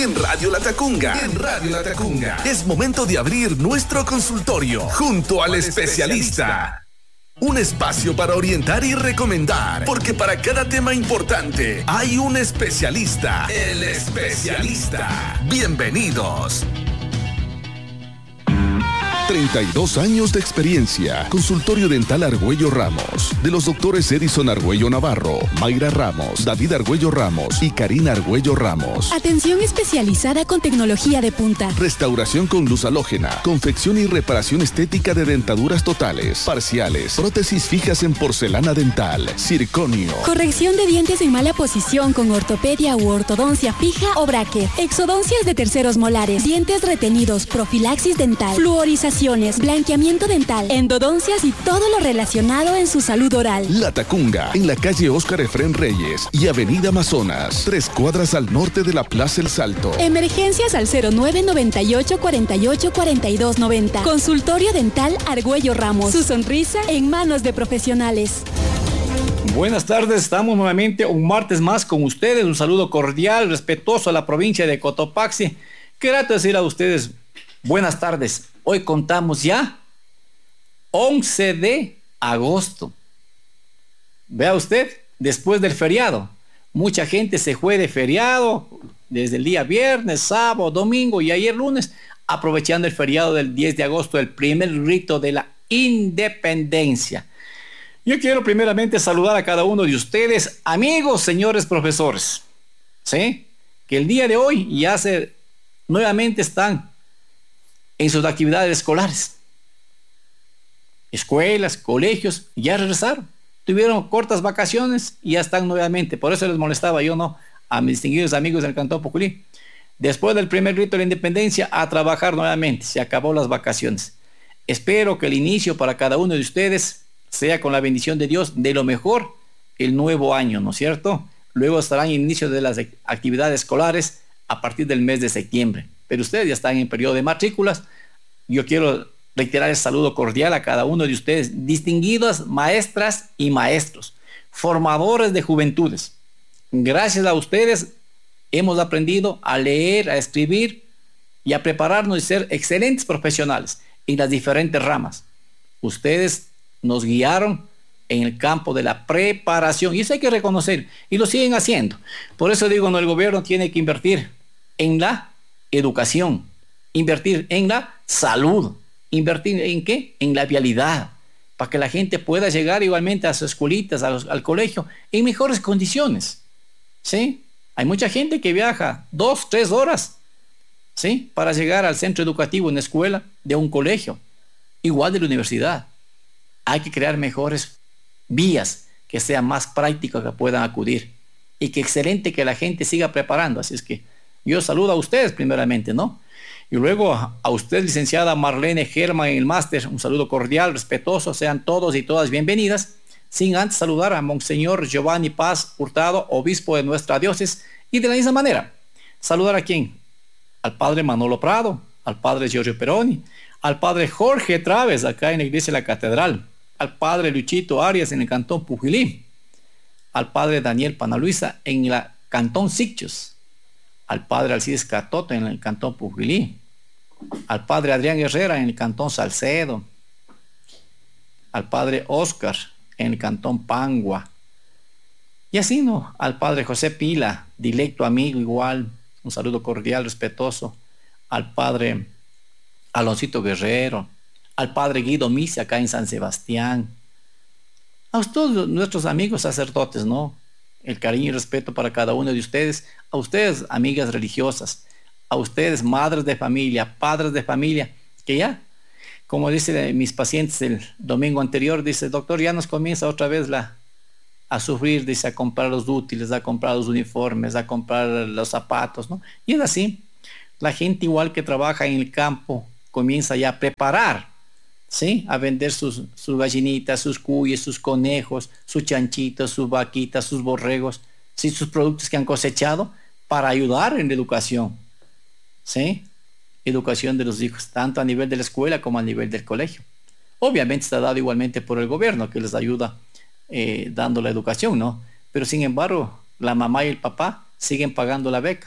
En Radio La Tacunga. Es momento de abrir nuestro consultorio junto al especialista. Un espacio para orientar y recomendar, porque para cada tema importante hay un especialista. El especialista. Bienvenidos. 32 años de experiencia. Consultorio Dental Argüello Ramos. De los doctores Edison Argüello Navarro, Mayra Ramos, David Argüello Ramos y Karina Argüello Ramos. Atención especializada con tecnología de punta. Restauración con luz halógena. Confección y reparación estética de dentaduras totales, parciales, prótesis fijas en porcelana dental, circonio. Corrección de dientes en mala posición con ortopedia u ortodoncia fija o bracket. Exodoncias de terceros molares. Dientes retenidos. Profilaxis dental. Fluorización. Blanqueamiento dental, endodoncias y todo lo relacionado en su salud oral. La Tacunga, en la calle Óscar Efrén Reyes y Avenida Amazonas, 3 cuadras al norte de la Plaza El Salto. Emergencias al 0998 48 42 90. Consultorio Dental Argüello Ramos. Su sonrisa en manos de profesionales. Buenas tardes, estamos nuevamente un martes más con ustedes. Un saludo cordial, respetuoso a la provincia de Cotopaxi. Qué grato decir a ustedes buenas tardes. Hoy contamos ya 11 de agosto. Vea usted, después del feriado. Mucha gente se fue de feriado desde el día viernes, sábado, domingo y ayer lunes, aprovechando el feriado del 10 de agosto, el primer rito de la independencia. Yo quiero primeramente saludar a cada uno de ustedes, amigos, señores profesores, ¿sí? Que el día de hoy nuevamente están en sus actividades escolares. Escuelas, colegios, ya regresaron. Tuvieron cortas vacaciones y ya están nuevamente. Por eso les molestaba yo, a mis distinguidos amigos del Cantón Puculí. Después del primer rito de la independencia, a trabajar nuevamente. Se acabó las vacaciones. Espero que el inicio para cada uno de ustedes sea con la bendición de Dios de lo mejor el nuevo año, ¿no es cierto? Luego estarán en inicio de las actividades escolares a partir del mes de septiembre. Pero ustedes ya están en periodo de matrículas. Yo quiero reiterar el saludo cordial a cada uno de ustedes, distinguidas maestras y maestros, formadores de juventudes. Gracias a ustedes hemos aprendido a leer, a escribir y a prepararnos y ser excelentes profesionales en las diferentes ramas. Ustedes nos guiaron en el campo de la preparación y eso hay que reconocer y lo siguen haciendo. Por eso digo, el gobierno tiene que invertir en la educación, invertir en la salud, invertir en ¿qué? En la vialidad, para que la gente pueda llegar igualmente a sus escuelitas, al colegio, en mejores condiciones, ¿sí? Hay mucha gente que viaja 2, 3 horas, ¿sí? Para llegar al centro educativo, una escuela, de un colegio, igual de la universidad. Hay que crear mejores vías que sean más prácticas que puedan acudir y que excelente que la gente siga preparando, así es que yo saludo a ustedes primeramente, Y luego a usted, licenciada Marlene Germán, en el máster, un saludo cordial, respetuoso, sean todos y todas bienvenidas. Sin antes saludar a Monseñor Giovanni Paz Hurtado, obispo de nuestra diócesis, y de la misma manera, saludar a quién, al padre Manolo Prado, al padre Giorgio Peroni, al padre Jorge Traves, acá en la iglesia de la catedral, al padre Luchito Arias en el cantón Pujilí, al padre Daniel Panaluisa en el cantón Sicchos, al padre Alcides Catoto en el cantón Pujilí, al padre Adrián Herrera en el cantón Salcedo, al padre Oscar en el cantón Pangua, y así, al padre José Pila, directo amigo igual, un saludo cordial, respetuoso, al padre Aloncito Guerrero, al padre Guido Misi acá en San Sebastián, a todos nuestros amigos sacerdotes, el cariño y respeto para cada uno de ustedes, a ustedes, amigas religiosas, a ustedes, madres de familia, padres de familia, que ya, como dice mis pacientes el domingo anterior, dice, doctor, ya nos comienza otra vez a sufrir, dice, a comprar los útiles, a comprar los uniformes, a comprar los zapatos, Y es así, la gente igual que trabaja en el campo, comienza ya a preparar, ¿sí? A vender sus gallinitas, sus cuyes, sus conejos, sus chanchitos, sus vaquitas, sus borregos, ¿sí? Sus productos que han cosechado para ayudar en la educación, ¿sí? Educación de los hijos, tanto a nivel de la escuela como a nivel del colegio. Obviamente está dado igualmente por el gobierno que les ayuda dando la educación, Pero sin embargo, la mamá y el papá siguen pagando la beca.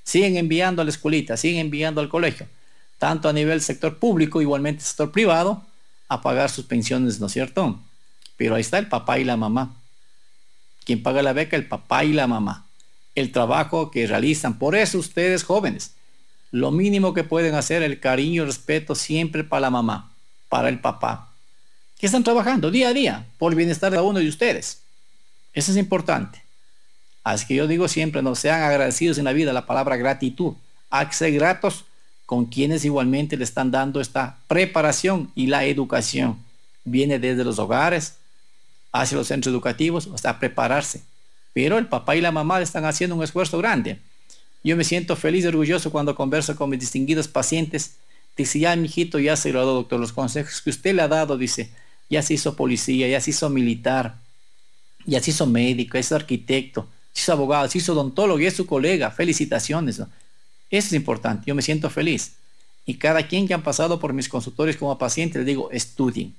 siguen enviando a la escuelita, siguen enviando al colegio, tanto a nivel sector público, igualmente sector privado, a pagar sus pensiones, ¿no es cierto? Pero ahí está el papá y la mamá. ¿Quién paga la beca? El papá y la mamá. El trabajo que realizan. Por eso ustedes jóvenes, lo mínimo que pueden hacer, el cariño y el respeto siempre para la mamá, para el papá, que están trabajando día a día por el bienestar de cada uno de ustedes. Eso es importante. Así que yo digo siempre, no sean agradecidos en la vida, la palabra gratitud. Hay que ser gratos con quienes igualmente le están dando esta preparación, y la educación viene desde los hogares hacia los centros educativos hasta prepararse. Pero el papá y la mamá están haciendo un esfuerzo grande. Yo me siento feliz y orgulloso cuando converso con mis distinguidos pacientes. Dice, ya mi hijito ya se graduó, doctor, los consejos que usted le ha dado, dice, ya se hizo policía, ya se hizo militar, ya se hizo médico, ya se hizo arquitecto, se hizo abogado, se hizo odontólogo y es su colega. Felicitaciones, ¿no? Eso es importante, yo me siento feliz. Y cada quien que han pasado por mis consultorios como paciente, les digo, estudien,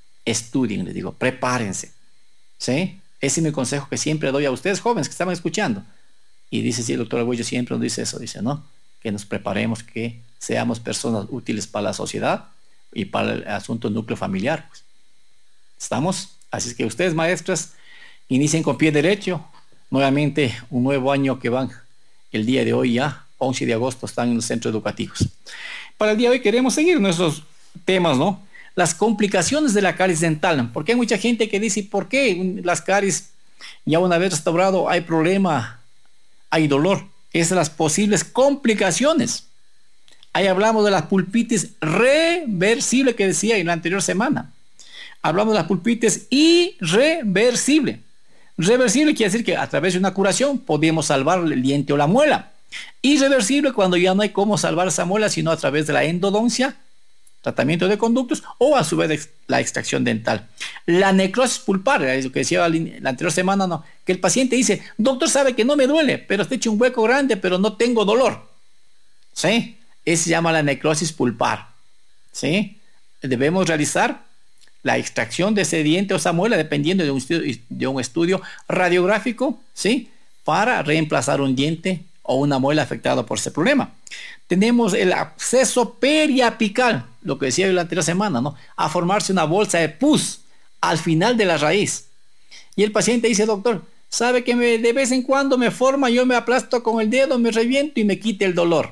les digo, prepárense. ¿Sí? Ese es mi consejo que siempre doy a ustedes jóvenes que estaban escuchando. Y dice, sí, el doctor Argüello siempre nos dice eso, dice, ¿no? Que nos preparemos, que seamos personas útiles para la sociedad y para el asunto núcleo familiar. Pues. ¿Estamos? Así es que ustedes, maestras, inicien con pie derecho. Nuevamente, un nuevo año que van el día de hoy ya, 11 de agosto, están en los centros educativos. Para el día de hoy queremos seguir nuestros temas, ¿no? Las complicaciones de la caries dental, porque hay mucha gente que dice, ¿por qué las caries ya una vez restaurado hay problema, hay dolor? Es las posibles complicaciones. Ahí hablamos de la pulpitis reversible que decía en la anterior semana. Hablamos de la pulpitis irreversible. Reversible quiere decir que a través de una curación podemos salvar el diente o la muela. Irreversible cuando ya no hay cómo salvar esa muela, sino a través de la endodoncia, tratamiento de conductos o a su vez la extracción dental. La necrosis pulpar, es lo que decía la anterior semana, ¿no? Que el paciente dice, doctor, sabe que no me duele, pero está hecho un hueco grande, pero no tengo dolor. ¿Sí? Eso se llama la necrosis pulpar. ¿Sí? Debemos realizar la extracción de ese diente o esa muela dependiendo de un estudio radiográfico, ¿sí? Para reemplazar un diente o una muela afectada por ese problema. Tenemos el absceso periapical, lo que decía yo la anterior semana, ¿no? A formarse una bolsa de pus al final de la raíz. Y el paciente dice, doctor, sabe que de vez en cuando me forma, yo me aplasto con el dedo, me reviento y me quite el dolor.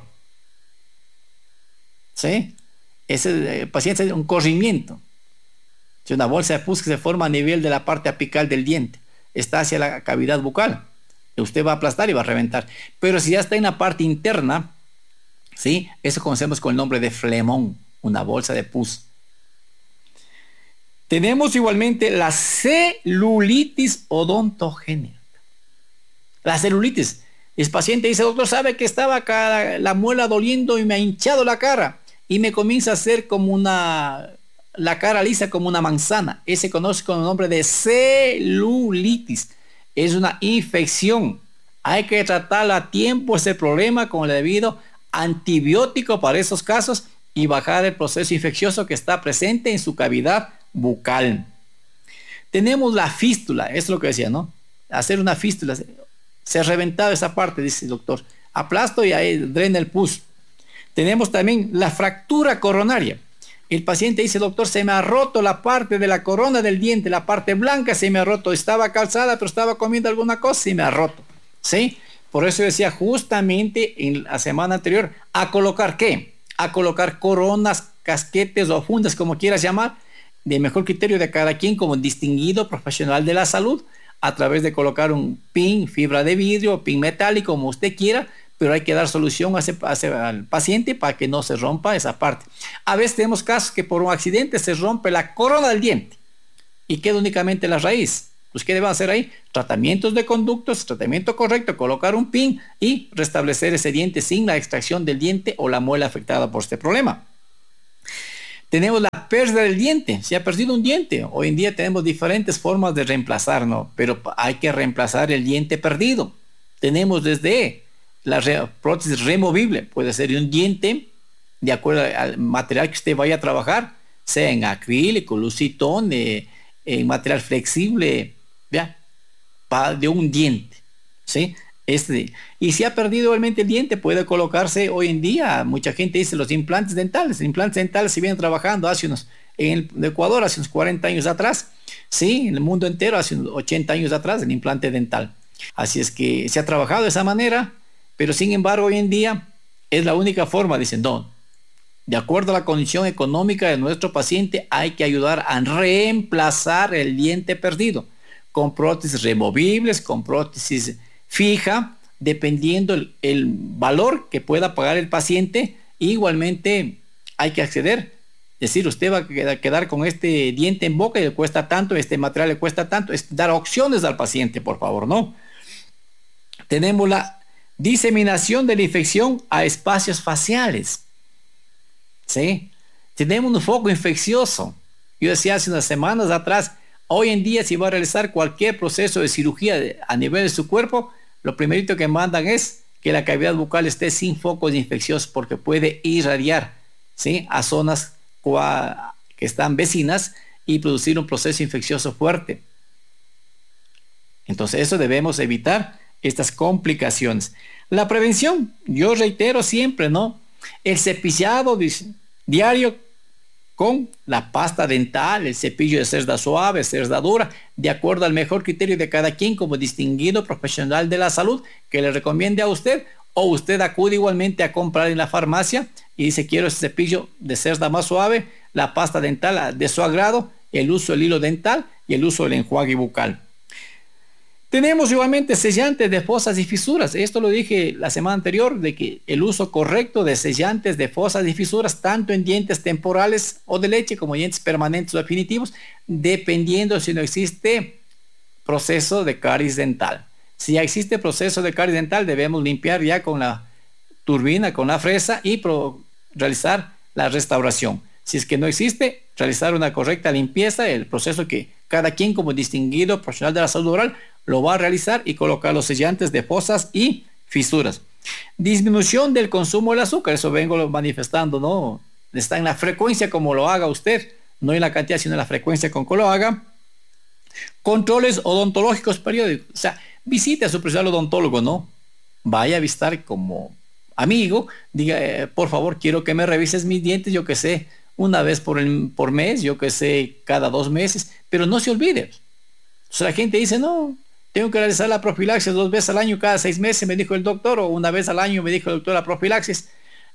¿Sí? Ese paciente es un corrimiento. Es una bolsa de pus que se forma a nivel de la parte apical del diente. Está hacia la cavidad bucal. Usted va a aplastar y va a reventar. Pero si ya está en la parte interna, ¿sí? Eso conocemos con el nombre de flemón, una bolsa de pus. Tenemos igualmente la celulitis odontogénica. La celulitis. El paciente dice, doctor, sabe que estaba acá la muela doliendo y me ha hinchado la cara y me comienza a hacer como la cara lisa como una manzana. Ese se conoce con el nombre de celulitis. Es una infección. Hay que tratar a tiempo ese problema con el debido antibiótico para esos casos y bajar el proceso infeccioso que está presente en su cavidad bucal. Tenemos la fístula, eso es lo que decía, ¿no? Hacer una fístula. Se ha reventado esa parte, dice el doctor. Aplasto y ahí drena el pus. Tenemos también la fractura coronaria. El paciente dice, doctor, se me ha roto la parte de la corona del diente, la parte blanca se me ha roto. Estaba calzada, pero estaba comiendo alguna cosa y me ha roto. ¿Sí? Por eso decía justamente en la semana anterior, ¿a colocar qué? A colocar coronas, casquetes o fundas, como quieras llamar, de mejor criterio de cada quien como distinguido profesional de la salud, a través de colocar un pin, fibra de vidrio, pin metálico, como usted quiera, pero hay que dar solución al paciente para que no se rompa esa parte. A veces tenemos casos que por un accidente se rompe la corona del diente y queda únicamente la raíz. Pues, ¿qué deben hacer ahí? Tratamientos de conductos, tratamiento correcto, colocar un pin y restablecer ese diente sin la extracción del diente o la muela afectada por este problema. Tenemos la pérdida del diente. Se ha perdido un diente. Hoy en día tenemos diferentes formas de reemplazar, ¿no? Pero hay que reemplazar el diente perdido. Tenemos desde la prótesis removible, puede ser de un diente, de acuerdo al material que usted vaya a trabajar, sea en acrílico, lucitón, en material flexible, ¿ya? De un diente, ¿sí? Y si ha perdido igualmente el diente, puede colocarse hoy en día, mucha gente dice los implantes dentales. Los implantes dentales se vienen trabajando en el Ecuador hace unos 40 años atrás, sí, en el mundo entero hace unos 80 años atrás, el implante dental. Así es que se ha trabajado de esa manera, pero sin embargo hoy en día es la única forma, dicen, no, de acuerdo a la condición económica de nuestro paciente, hay que ayudar a reemplazar el diente perdido con prótesis removibles, con prótesis fija, dependiendo el valor que pueda pagar el paciente. Igualmente hay que acceder, es decir, usted va a quedar con este diente en boca y le cuesta tanto, este material le cuesta tanto, es dar opciones al paciente, por favor, ¿no? Tenemos la diseminación de la infección a espacios faciales, ¿sí? Tenemos un foco infeccioso. Yo decía hace unas semanas atrás, hoy en día si va a realizar cualquier proceso de cirugía a nivel de su cuerpo, lo primerito que mandan es que la cavidad bucal esté sin focos infecciosos porque puede irradiar, ¿sí?, a zonas que están vecinas y producir un proceso infeccioso fuerte. Entonces eso debemos evitar, estas complicaciones. La prevención, yo reitero siempre, ¿no? El cepillado diario con la pasta dental, el cepillo de cerda suave, cerda dura, de acuerdo al mejor criterio de cada quien como distinguido profesional de la salud que le recomiende a usted, o usted acude igualmente a comprar en la farmacia y dice quiero ese cepillo de cerda más suave, la pasta dental de su agrado, el uso del hilo dental y el uso del enjuague bucal. Tenemos igualmente sellantes de fosas y fisuras. Esto lo dije la semana anterior, de que el uso correcto de sellantes de fosas y fisuras, tanto en dientes temporales o de leche como dientes permanentes o definitivos, dependiendo si no existe proceso de caries dental. Si ya existe proceso de caries dental, debemos limpiar ya con la turbina, con la fresa y realizar la restauración. Si es que no existe, realizar una correcta limpieza, el proceso que cada quien como distinguido profesional de la salud oral lo va a realizar y colocar los sellantes de fosas y fisuras. Disminución del consumo del azúcar, eso vengo manifestando, ¿no? Está en la frecuencia como lo haga usted, no en la cantidad, sino en la frecuencia con que lo haga. Controles odontológicos periódicos, o sea, visite a su profesional odontólogo, ¿no? Vaya a visitar como amigo, diga, por favor, quiero que me revises mis dientes, yo que sé, una vez por mes, yo que sé, cada 2 meses, pero no se olvide. O sea, la gente dice, no, tengo que realizar la profilaxis 2 veces al año, cada 6 meses, me dijo el doctor, o una vez al año me dijo el doctor la profilaxis,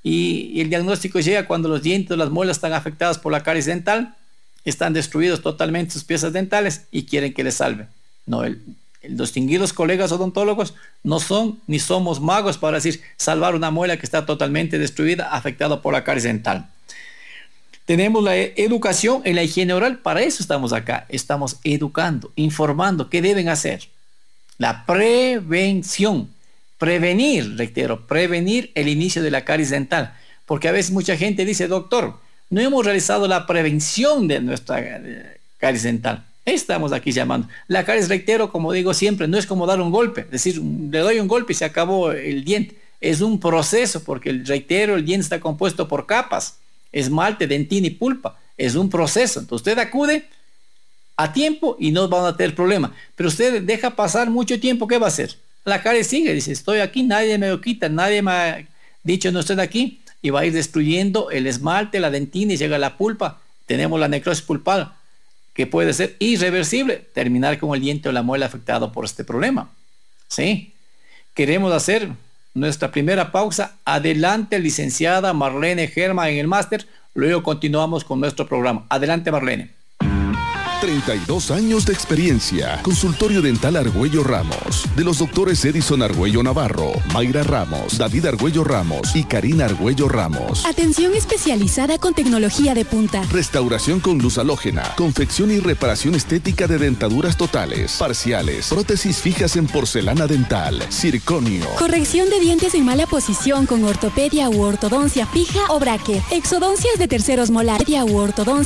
y el diagnóstico llega cuando los dientes, las muelas están afectadas por la caries dental, están destruidos totalmente sus piezas dentales y quieren que les salve. No, los distinguidos colegas odontólogos no son ni somos magos para decir salvar una muela que está totalmente destruida, afectada por la caries dental. Tenemos la educación en la higiene oral, para eso estamos acá, estamos educando, informando qué deben hacer. La prevención, prevenir, reitero, prevenir el inicio de la caries dental, porque a veces mucha gente dice, doctor, no hemos realizado la prevención de nuestra caries dental. Estamos aquí llamando. La caries, reitero, como digo siempre, no es como dar un golpe, es decir, le doy un golpe y se acabó el diente. Es un proceso, porque reitero, el diente está compuesto por capas, esmalte, dentina y pulpa. Es un proceso. Entonces usted acude a tiempo y no van a tener problema. Pero usted deja pasar mucho tiempo, ¿qué va a hacer? La caries sigue, dice, estoy aquí, nadie me lo quita, nadie me ha dicho no estoy aquí, y va a ir destruyendo el esmalte, la dentina y llega la pulpa. Tenemos la necrosis pulpal, que puede ser irreversible, terminar con el diente o la muela afectado por este problema. ¿Sí? Queremos hacer nuestra primera pausa. Adelante, licenciada Marlene Germa en el máster. Luego continuamos con nuestro programa. Adelante, Marlene. 32 años de experiencia. Consultorio Dental Argüello Ramos. De los doctores Edison Argüello Navarro, Mayra Ramos, David Argüello Ramos y Karina Argüello Ramos. Atención especializada con tecnología de punta. Restauración con luz halógena. Confección y reparación estética de dentaduras totales, parciales, prótesis fijas en porcelana dental, circonio. Corrección de dientes en mala posición con ortopedia u ortodoncia fija o bracket. Exodoncias de terceros molares u ortodoncia.